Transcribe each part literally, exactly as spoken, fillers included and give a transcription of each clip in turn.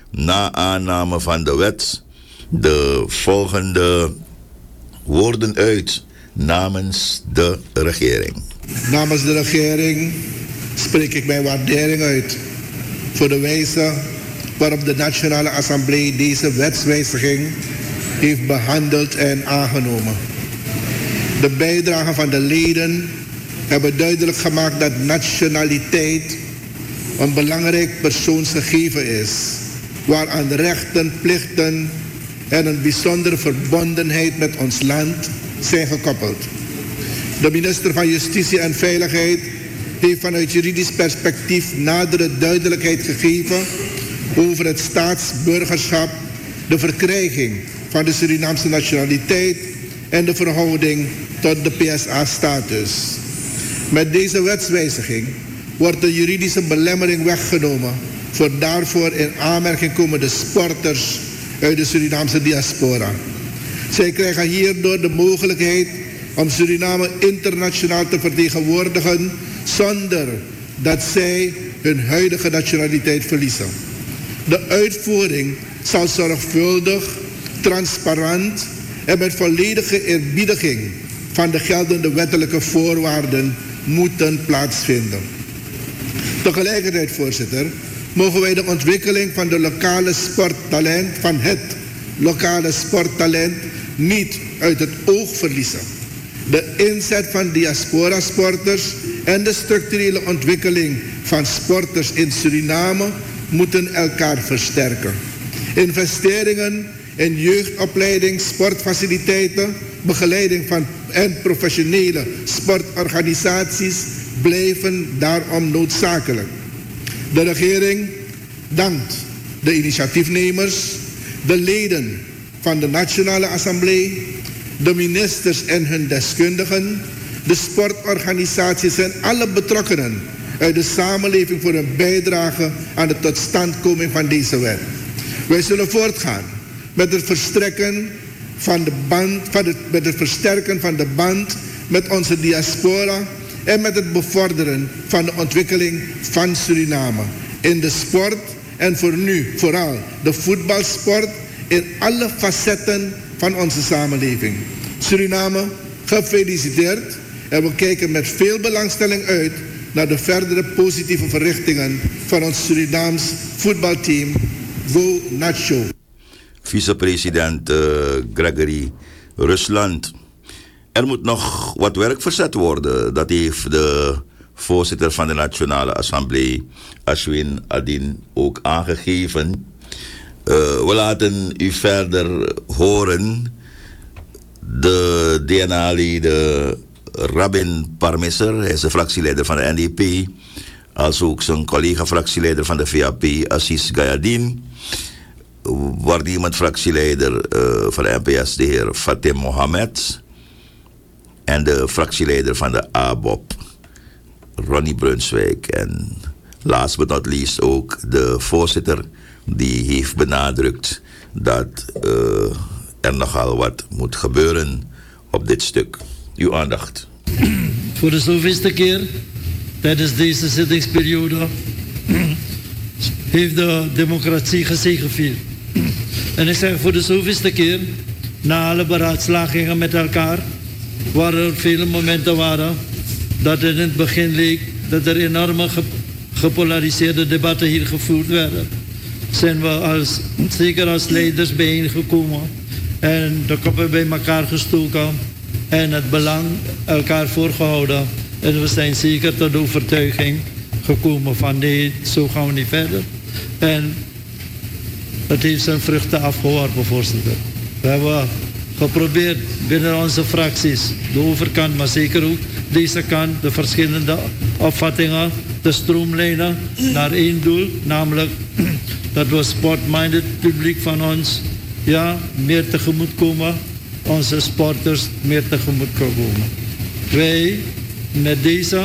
na aanname van de wet de volgende woorden uit namens de regering. Namens de regering spreek ik mijn waardering uit voor de wijze waarop de Nationale Assemblée deze wetswijziging heeft behandeld en aangenomen. De bijdragen van de leden hebben duidelijk gemaakt dat nationaliteit een belangrijk persoonsgegeven is, waaraan rechten, plichten en een bijzondere verbondenheid met ons land zijn gekoppeld. De minister van Justitie en Veiligheid heeft vanuit juridisch perspectief nadere duidelijkheid gegeven over het staatsburgerschap, de verkrijging van de Surinaamse nationaliteit en de verhouding tot de P S A-status. Met deze wetswijziging wordt de juridische belemmering weggenomen voor daarvoor in aanmerking komende sporters uit de Surinaamse diaspora. Zij krijgen hierdoor de mogelijkheid om Suriname internationaal te vertegenwoordigen zonder dat zij hun huidige nationaliteit verliezen. De uitvoering zal zorgvuldig, transparant en met volledige eerbiediging van de geldende wettelijke voorwaarden moeten plaatsvinden. Tegelijkertijd, voorzitter, mogen wij de ontwikkeling van de lokale sporttalent, van het lokale sporttalent niet uit het oog verliezen. De inzet van diaspora-sporters en de structurele ontwikkeling van sporters in Suriname moeten elkaar versterken. Investeringen in jeugdopleiding, sportfaciliteiten, begeleiding van en professionele sportorganisaties blijven daarom noodzakelijk. De regering dankt de initiatiefnemers, de leden van de Nationale Assemblée, de ministers en hun deskundigen, de sportorganisaties en alle betrokkenen uit de samenleving voor hun bijdrage aan de totstandkoming van deze wet. Wij zullen voortgaan met het verstrekken van de band, van het, met het versterken van de band met onze diaspora en met het bevorderen van de ontwikkeling van Suriname in de sport en voor nu vooral de voetbalsport in alle facetten van onze samenleving. Suriname, gefeliciteerd en we kijken met veel belangstelling uit naar de verdere positieve verrichtingen van ons Surinaams voetbalteam Go Nacho. Vicepresident uh, Gregory Rusland. Er moet nog wat werk verzet worden. Dat heeft de voorzitter van de Nationale Assemblée, Ashwin Adin, ook aangegeven. Uh, we laten u verder horen. De D N A-leden Rabin Parmisser, hij is de fractieleider van de N D P. Als ook zijn collega-fractieleider van de V A P, Assis Gayadin. Waarnemend fractieleider uh, van de N P S, de heer Fatim Mohamed. En de fractieleider van de A B O P, Ronnie Brunswijk. En last but not least ook de voorzitter, die heeft benadrukt dat uh, er nogal wat moet gebeuren op dit stuk. Uw aandacht. Voor de zoveelste keer tijdens deze zittingsperiode heeft de democratie gezegevierd. En ik zeg voor de zoveelste keer, na alle beraadslagingen met elkaar, waar er vele momenten waren dat het in het begin leek dat er enorme ge- gepolariseerde debatten hier gevoerd werden, zijn we als, zeker als leiders bijeengekomen en de koppen bij elkaar gestoken en het belang elkaar voorgehouden. En we zijn zeker tot de overtuiging gekomen van nee, zo gaan we niet verder. En het heeft zijn vruchten afgeworpen, voorzitter. We hebben geprobeerd binnen onze fracties, de overkant, maar zeker ook deze kant, de verschillende opvattingen te stroomlijnen naar één doel, namelijk dat we sport-minded publiek van ons ja, meer tegemoet komen, onze sporters meer tegemoet komen. Wij met deze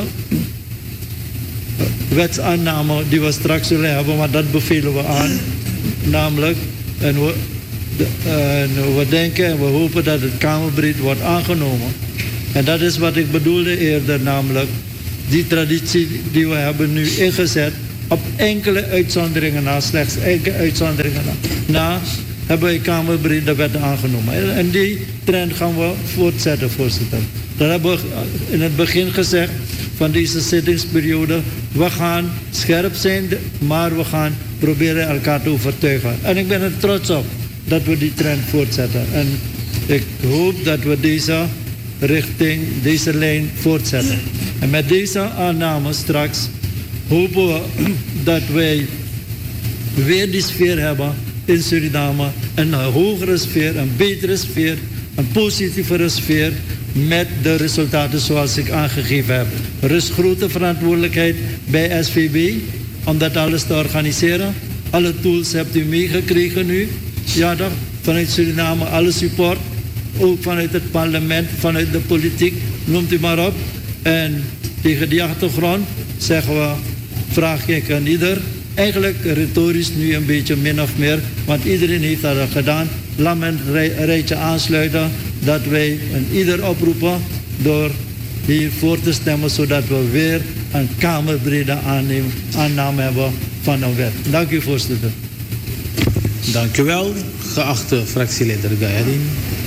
wetsaanname die we straks zullen hebben, maar dat bevelen we aan, namelijk, en we, de, uh, we denken en we hopen dat het kamerbreed wordt aangenomen. En dat is wat ik bedoelde eerder, namelijk die traditie die we hebben nu ingezet Op enkele uitzonderingen na, slechts enkele uitzonderingen na, na hebben wij kamerbrede wetten aangenomen. En die trend gaan we voortzetten, voorzitter. Dat hebben we in het begin gezegd van deze zittingsperiode. We gaan scherp zijn, maar we gaan proberen elkaar te overtuigen. En ik ben er trots op dat we die trend voortzetten. En ik hoop dat we deze richting, deze lijn voortzetten. En met deze aanname straks hopen we dat wij weer die sfeer hebben in Suriname. Een hogere sfeer, een betere sfeer, een positievere sfeer met de resultaten zoals ik aangegeven heb. Er is grote verantwoordelijkheid bij S V B om dat alles te organiseren. Alle tools hebt u meegekregen nu. Ja, toch? Vanuit Suriname, alle support. Ook vanuit het parlement, vanuit de politiek, noemt u maar op. En tegen die achtergrond zeggen we, vraag ik aan ieder. Eigenlijk retorisch nu een beetje min of meer, want iedereen heeft dat al gedaan. Laat me een rijtje aansluiten dat wij een ieder oproepen door hier voor te stemmen, zodat we weer een kamerbrede aanname hebben van een wet. Dank u, voorzitter. Dank u wel, geachte fractieleider Gayadin.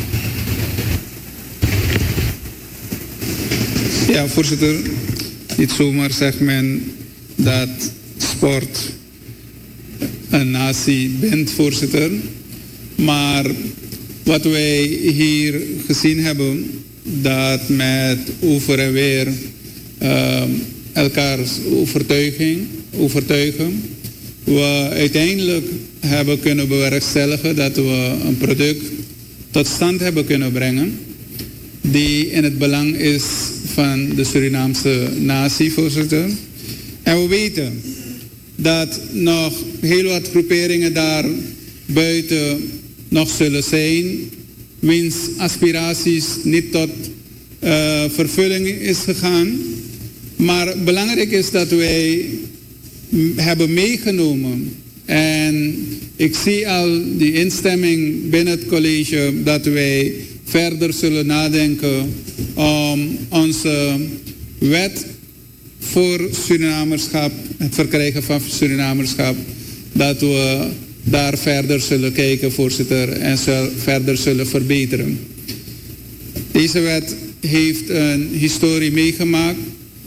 Ja, voorzitter. Niet zomaar zegt men dat sport een natie bent, voorzitter. Maar wat wij hier gezien hebben, dat met over en weer uh, elkaars overtuiging, overtuigen, we uiteindelijk hebben kunnen bewerkstelligen dat we een product tot stand hebben kunnen brengen die in het belang is van de Surinaamse natie, voorzitter. En we weten dat nog heel wat groeperingen daar buiten nog zullen zijn, wiens aspiraties niet tot uh, vervulling is gegaan. Maar belangrijk is dat wij hebben meegenomen. En ik zie al die instemming binnen het college dat wij verder zullen nadenken om onze wet voor Surinamerschap, het verkrijgen van Surinamerschap, dat we daar verder zullen kijken, voorzitter, en verder zullen verbeteren. Deze wet heeft een historie meegemaakt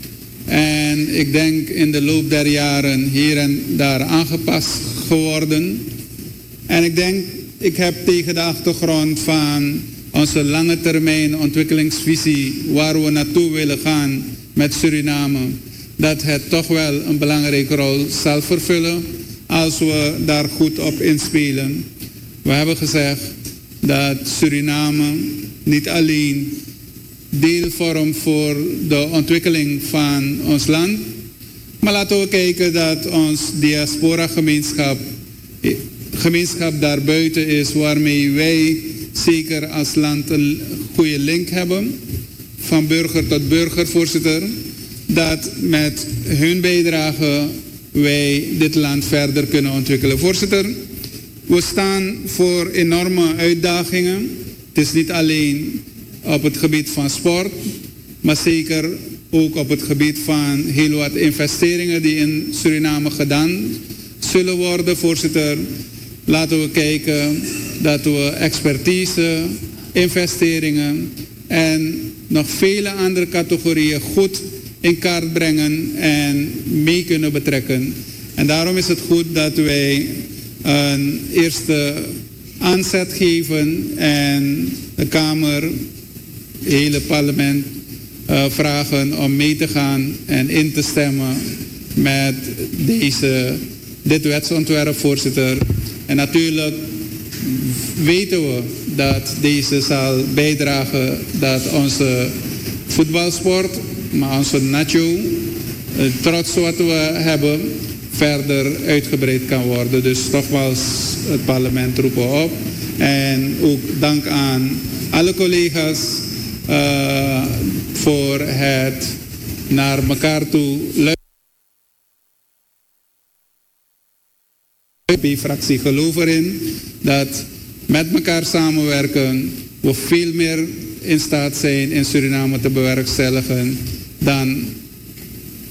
en ik denk in de loop der jaren hier en daar aangepast geworden. En ik denk, ik heb tegen de achtergrond van onze lange termijn ontwikkelingsvisie waar we naartoe willen gaan met Suriname, dat het toch wel een belangrijke rol zal vervullen als we daar goed op inspelen. We hebben gezegd dat Suriname niet alleen deel vormt voor de ontwikkeling van ons land, maar laten we kijken dat ons diaspora gemeenschap, gemeenschap daarbuiten is waarmee wij zeker als land een goede link hebben, van burger tot burger, voorzitter, dat met hun bijdrage wij dit land verder kunnen ontwikkelen. Voorzitter, we staan voor enorme uitdagingen. Het is niet alleen op het gebied van sport, maar zeker ook op het gebied van heel wat investeringen die in Suriname gedaan zullen worden, voorzitter. Laten we kijken dat we expertise, investeringen en nog vele andere categorieën goed in kaart brengen en mee kunnen betrekken. En daarom is het goed dat wij een eerste aanzet geven en de Kamer, het hele parlement uh, vragen om mee te gaan en in te stemmen met deze, dit wetsontwerp, voorzitter. En natuurlijk weten we dat deze zal bijdragen dat onze voetbalsport, maar onze nacho, trots wat we hebben, verder uitgebreid kan worden. Dus nogmaals, het parlement roepen we op. En ook dank aan alle collega's uh, voor het naar elkaar toe luisteren. De fractie gelooft erin dat met elkaar samenwerken we veel meer in staat zijn in Suriname te bewerkstelligen dan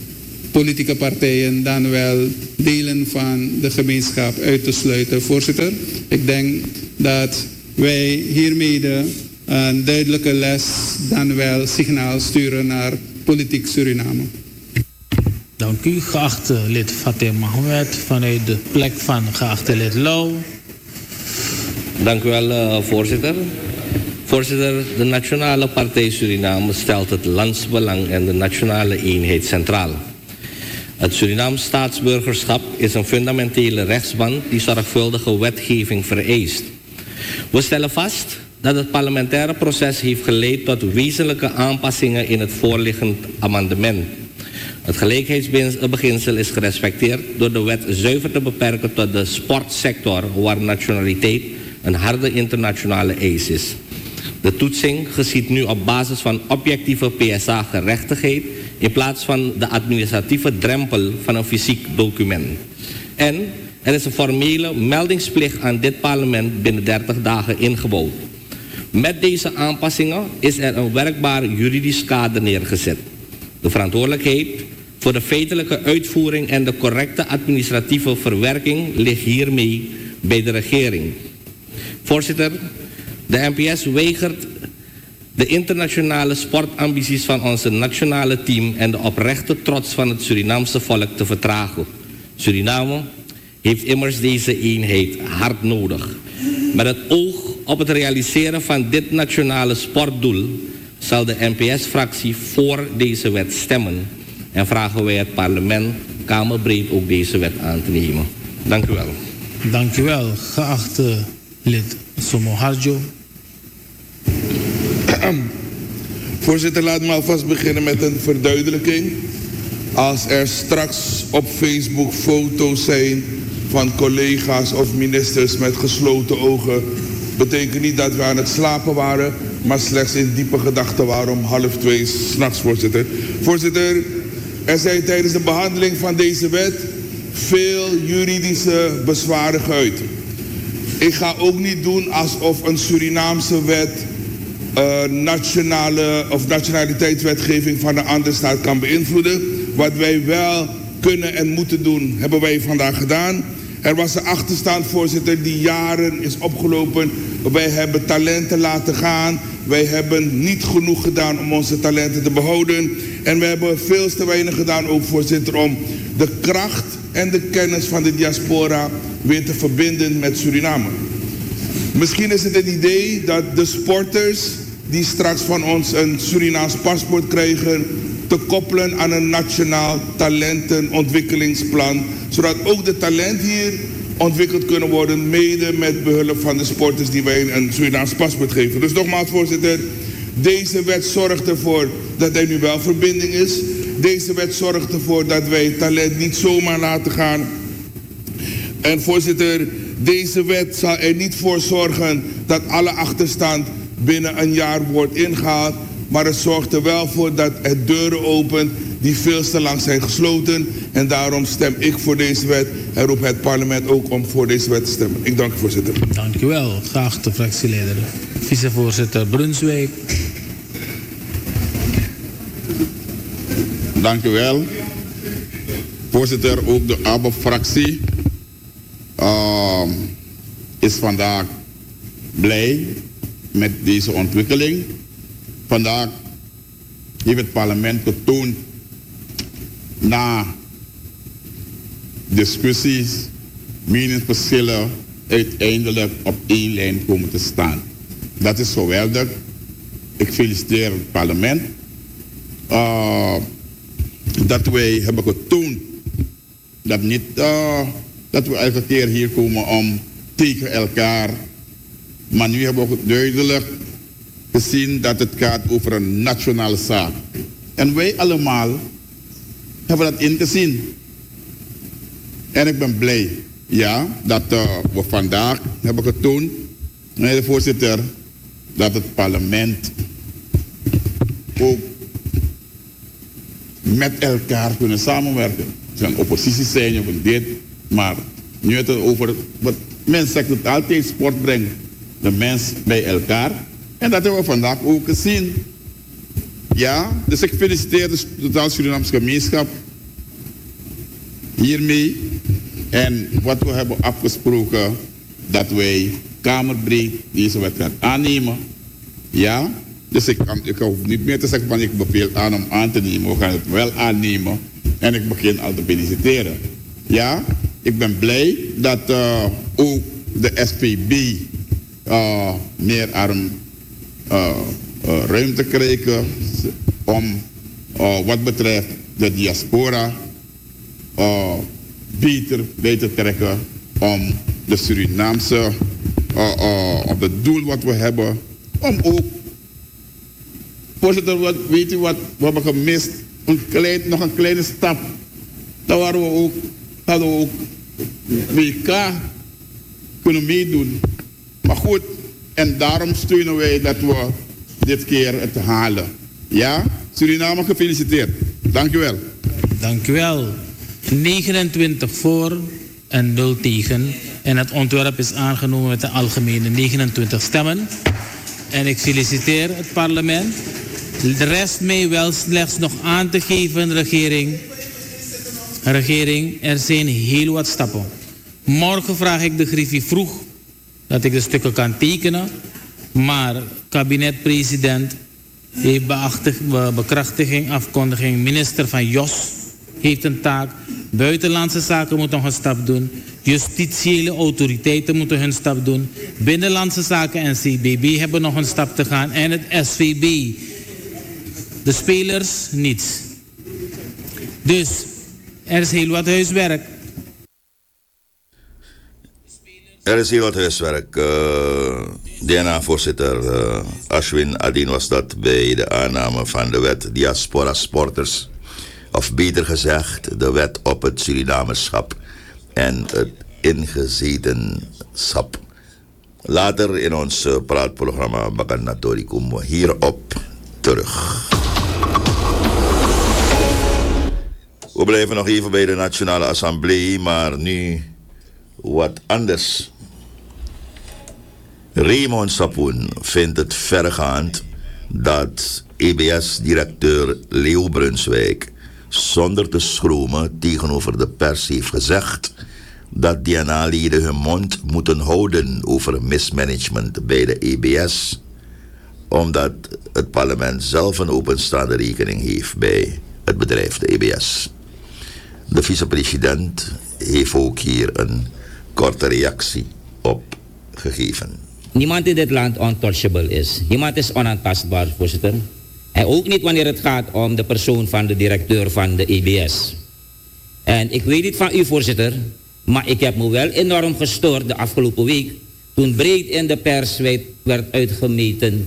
politieke partijen dan wel delen van de gemeenschap uit te sluiten. Voorzitter, ik denk dat wij hiermee een duidelijke les dan wel signaal sturen naar politiek Suriname. Dank u, geachte lid Fatima Mohamed, vanuit de plek van geachte lid Lau. Dank u wel, uh, voorzitter. Voorzitter, de Nationale Partij Suriname stelt het landsbelang en de nationale eenheid centraal. Het Surinaams staatsburgerschap is een fundamentele rechtsband die zorgvuldige wetgeving vereist. We stellen vast dat het parlementaire proces heeft geleid tot wezenlijke aanpassingen in het voorliggend amendement. Het gelijkheidsbeginsel is gerespecteerd door de wet zuiver te beperken tot de sportsector, waar nationaliteit een harde internationale eis is. De toetsing geschiet nu op basis van objectieve P S A-gerechtigheid in plaats van de administratieve drempel van een fysiek document. En er is een formele meldingsplicht aan dit parlement binnen dertig dagen ingebouwd. Met deze aanpassingen is er een werkbaar juridisch kader neergezet. De verantwoordelijkheid voor de feitelijke uitvoering en de correcte administratieve verwerking ligt hiermee bij de regering. Voorzitter, de N P S weigert de internationale sportambities van onze nationale team en de oprechte trots van het Surinaamse volk te vertragen. Suriname heeft immers deze eenheid hard nodig. Met het oog op het realiseren van dit nationale sportdoel zal de N P S-fractie voor deze wet stemmen en vragen wij het parlement kamerbreed ook deze wet aan te nemen. Dank u wel. Dank u wel, geachte lid Somo Harjo. Voorzitter, laat me alvast beginnen met een verduidelijking. Als er straks op Facebook foto's zijn van collega's of ministers met gesloten ogen, betekent niet dat we aan het slapen waren, maar slechts in diepe gedachten waren om half twee 's nachts, voorzitter. Voorzitter, er zijn tijdens de behandeling van deze wet veel juridische bezwaren geuit. Ik ga ook niet doen alsof een Surinaamse wet uh, nationale of nationaliteitswetgeving van een andere staat kan beïnvloeden. Wat wij wel kunnen en moeten doen, hebben wij vandaag gedaan. Er was een achterstand, voorzitter, die jaren is opgelopen. Wij hebben talenten laten gaan. Wij hebben niet genoeg gedaan om onze talenten te behouden. En we hebben veel te weinig gedaan ook, voorzitter, om de kracht en de kennis van de diaspora weer te verbinden met Suriname. Misschien is het het idee dat de sporters die straks van ons een Surinaams paspoort krijgen, te koppelen aan een nationaal talentenontwikkelingsplan, zodat ook de talenten hier ontwikkeld kunnen worden, mede met behulp van de sporters die wij een Surinaams paspoort geven. Dus nogmaals, voorzitter, deze wet zorgt ervoor dat er nu wel verbinding is. Deze wet zorgt ervoor dat wij talent niet zomaar laten gaan. En voorzitter, deze wet zal er niet voor zorgen dat alle achterstand binnen een jaar wordt ingehaald. Maar het zorgt er wel voor dat het deuren opent die veel te lang zijn gesloten. En daarom stem ik voor deze wet en roep het parlement ook om voor deze wet te stemmen. Ik dank u, voorzitter. Dank u wel, geachte fractieleider. Vicevoorzitter Brunswijk. Dank u wel. Voorzitter, ook de A B O F-fractie uh, is vandaag blij met deze ontwikkeling. Vandaag heeft het parlement getoond na discussies, meningsverschillen uiteindelijk op één lijn komen te staan. Dat is geweldig. Ik feliciteer het parlement uh, dat wij hebben getoond dat, niet, uh, dat we elke keer hier komen om tegen elkaar, maar nu hebben we duidelijk gezien dat het gaat over een nationale zaak. En wij allemaal hebben dat ingezien. En ik ben blij, ja, dat uh, we vandaag hebben getoond, meneer de voorzitter, dat het parlement ook met elkaar kunnen samenwerken. Het kan oppositie zijn of dit, maar nu het over wat mensen zegt het altijd sport brengt de mens bij elkaar. En dat hebben we vandaag ook gezien. Ja, dus ik feliciteer de totaal Surinaamse gemeenschap hiermee. En wat we hebben afgesproken, dat wij kamerbreed deze wet gaan aannemen. Ja, dus ik, kan, ik hoef niet meer te zeggen van ik beveel aan om aan te nemen. We gaan het wel aannemen. En ik begin al te feliciteren. Ja, ik ben blij dat uh, ook de S P B uh, meer arm, uh, uh, ruimte krijgen om uh, wat betreft de diaspora uh, beter bij te trekken om de Surinaamse, uh, uh, op het doel wat we hebben, om ook, voorzitter, wat, weet u wat we hebben gemist? Een klein, nog een kleine stap. Daar waren we ook, hadden we ook W K kunnen meedoen. Maar goed, en daarom steunen wij dat we dit keer het halen. Ja, Suriname gefeliciteerd. Dank u wel. Dank u wel. negenentwintig voor en nul tegen. En het ontwerp is aangenomen met de algemene negenentwintig stemmen. En ik feliciteer het parlement. De rest mij wel slechts nog aan te geven, regering. Regering, er zijn heel wat stappen. Morgen vraag ik de griffie vroeg dat ik de stukken kan tekenen. Maar kabinetpresident heeft bekrachtiging, afkondiging. Minister van Jos heeft een taak. Buitenlandse zaken moeten nog een stap doen. Justitiële autoriteiten moeten hun stap doen. Binnenlandse zaken en C B B hebben nog een stap te gaan. En het S V B. De spelers niets. Dus er is heel wat huiswerk. Er is heel wat huiswerk. Uh, D N A-voorzitter uh, Ashwin Adin was dat bij de aanname van de wet Diaspora Sporters. Of beter gezegd, de wet op het Surinamerschap en het ingezetenschap. Later in ons uh, praatprogramma Bakan Natori komen we hierop terug. We blijven nog even bij de Nationale Assemblée, maar nu wat anders. Raymond Sapoen vindt het verregaand dat E B S-directeur Leo Brunswijk zonder te schromen tegenover de pers heeft gezegd dat D N A-leden hun mond moeten houden over mismanagement bij de E B S, omdat het parlement zelf een openstaande rekening heeft bij het bedrijf de E B S. De vicepresident heeft ook hier een korte reactie op gegeven. Niemand in dit land untouchable is. Niemand is onaantastbaar, voorzitter. En ook niet wanneer het gaat om de persoon van de directeur van de E B S. En ik weet niet van u, voorzitter, maar ik heb me wel enorm gestoord de afgelopen week toen breed in de pers werd uitgemeten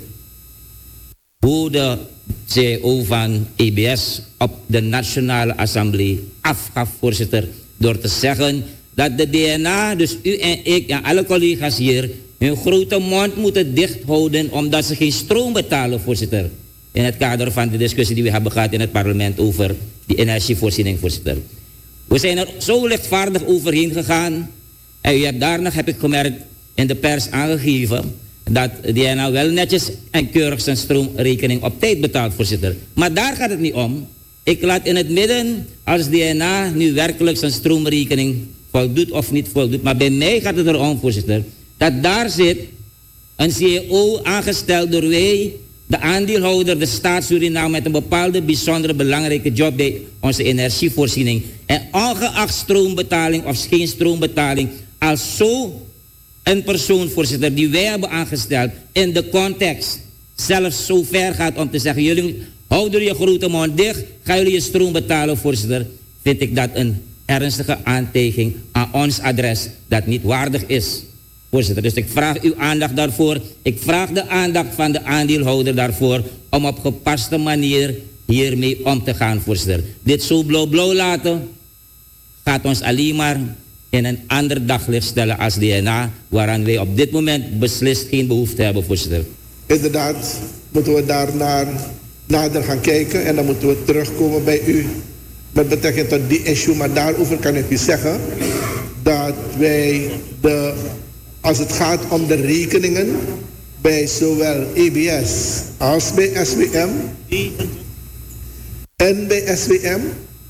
hoe de C E O van E B S op de Nationale Assemblée afgaf, voorzitter, door te zeggen dat de D N A, dus u en ik en alle collega's hier, hun grote mond moeten dicht houden omdat ze geen stroom betalen, voorzitter. In het kader van de discussie die we hebben gehad in het parlement over die energievoorziening, voorzitter. We zijn er zo lichtvaardig overheen gegaan. En u hebt daarna, heb ik gemerkt, in de pers aangegeven dat D N A wel netjes en keurig zijn stroomrekening op tijd betaalt, voorzitter. Maar daar gaat het niet om. Ik laat in het midden als D N A nu werkelijk zijn stroomrekening voldoet of niet voldoet. Maar bij mij gaat het erom, voorzitter, dat daar zit een C E O aangesteld door wij, de aandeelhouder, de staat Suriname, met een bepaalde bijzondere belangrijke job bij onze energievoorziening. En ongeacht stroombetaling of geen stroombetaling, als zo een persoon, voorzitter, die wij hebben aangesteld, in de context zelfs zo ver gaat om te zeggen, jullie houden je grote mond dicht, gaan jullie je stroom betalen, voorzitter, vind ik dat een ernstige aantijging aan ons adres dat niet waardig is. Voorzitter, dus ik vraag uw aandacht daarvoor. Ik vraag de aandacht van de aandeelhouder daarvoor om op gepaste manier hiermee om te gaan, voorzitter. Dit zo blauw-blauw laten gaat ons alleen maar in een ander daglicht stellen als D N A, waaraan wij op dit moment beslist geen behoefte hebben, voorzitter. Inderdaad, moeten we daar naar, nader gaan kijken en dan moeten we terugkomen bij u met betrekking tot die issue. Maar daarover kan ik u zeggen dat wij de... Als het gaat om de rekeningen bij zowel E B S als bij S W M en bij S W M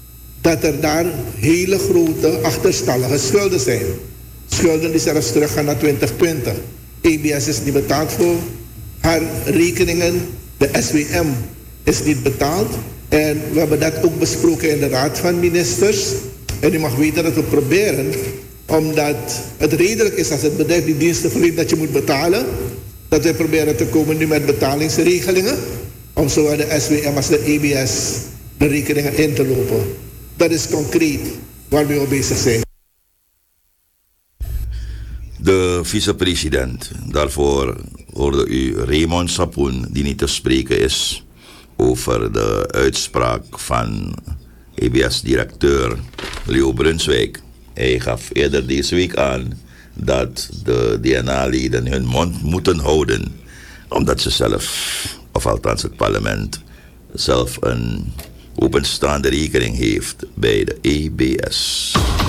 dat er daar hele grote achterstallige schulden zijn. Schulden die zelfs teruggaan naar twintig twintig. A B S is niet betaald voor haar rekeningen. De S W M is niet betaald. En we hebben dat ook besproken in de Raad van Ministers. En u mag weten dat we proberen, omdat het redelijk is als het bedrijf die diensten verleent dat je moet betalen, dat wij proberen te komen nu met betalingsregelingen, om zowel de S W M als de A B S de rekeningen in te lopen. Dat is concreet waar we mee bezig zijn. De vicepresident, daarvoor hoorde u Raymond Sapoen, die niet te spreken is over de uitspraak van A B S-directeur Leo Brunswijk. Hij gaf eerder deze week aan dat de D N A-leden hun mond moeten houden, omdat ze zelf, of althans het parlement, zelf een openstaande rekening heeft bij de A B S.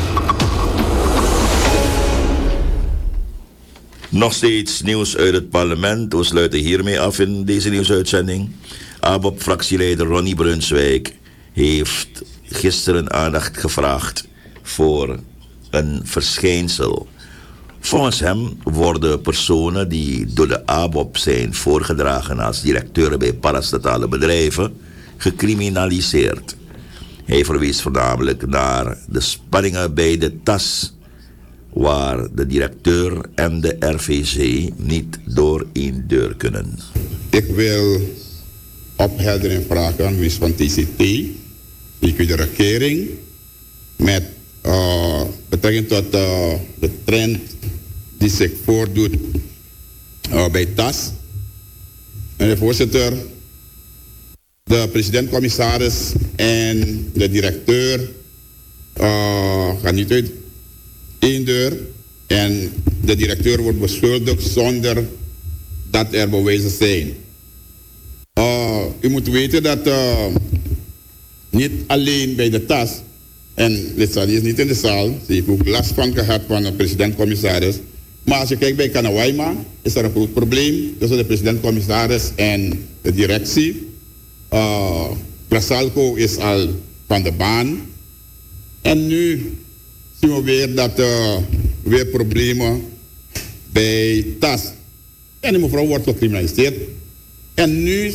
Nog steeds nieuws uit het parlement. We sluiten hiermee af in deze nieuwsuitzending. A B O P-fractieleider Ronnie Brunswijk heeft gisteren aandacht gevraagd voor een verschijnsel. Volgens hem worden personen die door de A B O P zijn voorgedragen als directeuren bij parastatale bedrijven gecriminaliseerd. Hij verwees voornamelijk naar de spanningen bij de T A S, waar de directeur en de R V C niet door één deur kunnen. Ik wil opheldering vragen aan Wies van T C T, die de regering, met uh, betrekking tot uh, de trend die zich voordoet uh, bij T A S. Meneer voorzitter, de president-commissaris en de directeur uh, gaan niet uit één deur en de directeur wordt beschuldigd zonder dat er bewijzen zijn. Uh, u moet weten dat uh, niet alleen bij de T A S, en Lisa die is niet in de zaal, ze heeft ook last van gehad van de president-commissaris, maar als je kijkt bij Kanawaima is er een groot probleem tussen de president-commissaris en de directie. Uh, Prasalco is al van de baan en nu zien we weer dat uh, weer problemen bij T A S. En die mevrouw wordt gecriminaliseerd. En nu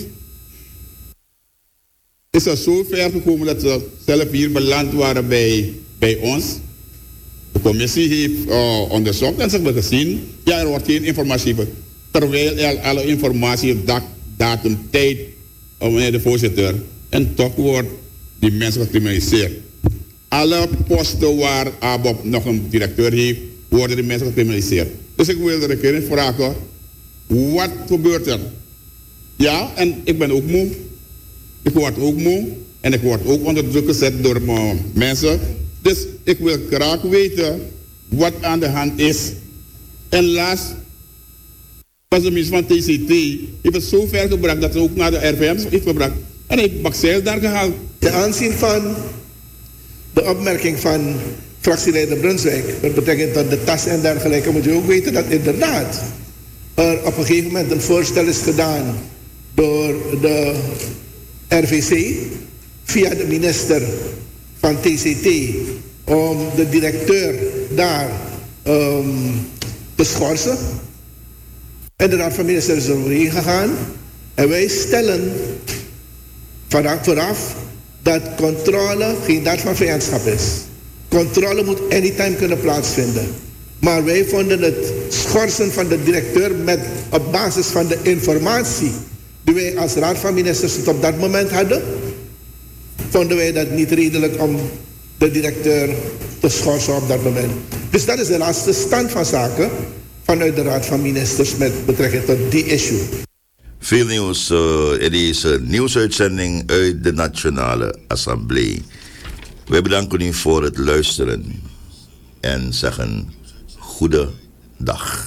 is het zo ver gekomen dat ze zelf hier beland waren bij, bij ons. De commissie heeft uh, onderzocht en ze hebben gezien, ja, er wordt geen informatie. Terwijl er alle informatie, dag, datum, tijd, uh, meneer de voorzitter, en toch wordt die mensen gecriminaliseerd. Alle posten waar A B O P nog een directeur heeft, worden die mensen gecriminaliseerd. Dus ik wil de regering vragen, wat gebeurt er? Ja, en ik ben ook moe. Ik word ook moe. En ik word ook onder druk gezet door mijn mensen. Dus ik wil graag weten wat aan de hand is. En laatst was de minister van T C T heeft het zo ver gebracht dat ze ook naar de R V M heeft gebracht. En hij heeft Baxel daar gehaald. Ten aanzien van de opmerking van fractieleider Brunswijk met betrekking tot de T A S en dergelijke, moet je ook weten dat inderdaad er op een gegeven moment een voorstel is gedaan door de R V C via de minister van T C T om de directeur daar um, te schorsen. En de Raad van Ministers is eroverheen gegaan. En wij stellen vanaf vooraf dat controle geen daad van vijandschap is. Controle moet anytime kunnen plaatsvinden. Maar wij vonden het schorsen van de directeur met, op basis van de informatie die wij als Raad van Ministers tot op dat moment hadden, vonden wij dat niet redelijk om de directeur te schorsen op dat moment. Dus dat is de laatste stand van zaken vanuit de Raad van Ministers met betrekking tot die issue. Veel nieuws uh, in deze nieuwsuitzending uit de Nationale Assemblée. Wij bedanken u voor het luisteren en zeggen goede dag.